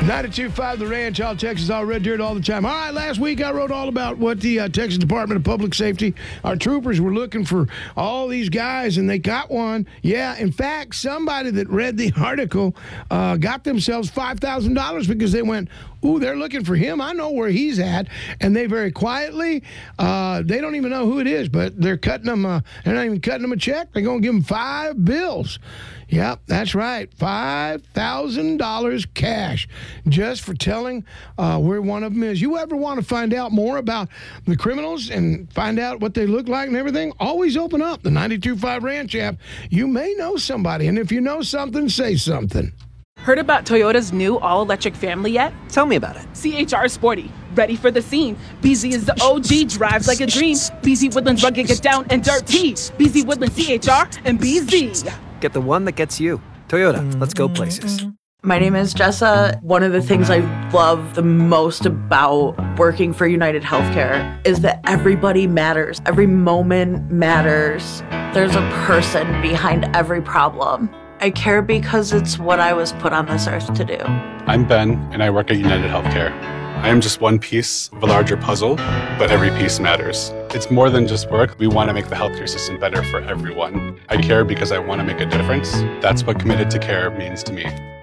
92.5 The Ranch, all Texas, all Red Dirt all the time. All right, last week I wrote all about what the Texas Department of Public Safety, our troopers were looking for all these guys, and they got one. Yeah, in fact, somebody that read the article got themselves $5,000 because they went, ooh, they're looking for him. I know where he's at. And they very quietly, they don't even know who it is, but they're cutting them, they're not even cutting them a check. They're going to give them 5 bills. Yep, that's right. $5,000 cash just for telling where one of them is. You ever want to find out more about the criminals and find out what they look like and everything? Always open up the 92.5 Ranch app. You may know somebody, and if you know something, say something. Heard about Toyota's new all-electric family yet? Tell me about it. CHR Sporty, ready for the scene. BZ is the OG, drives like a dream. BZ Woodlands rugged, get down and dirty. BZ Woodlands, CHR, and BZ. Get the one that gets you. Toyota, let's go places. My name is Jessa. One of the things I love the most about working for United Healthcare is that everybody matters. Every moment matters. There's a person behind every problem. I care because it's what I was put on this earth to do. I'm Ben, and I work at United Healthcare. I am just one piece of a larger puzzle, but every piece matters. It's more than just work. We want to make the healthcare system better for everyone. I care because I want to make a difference. That's what committed to care means to me.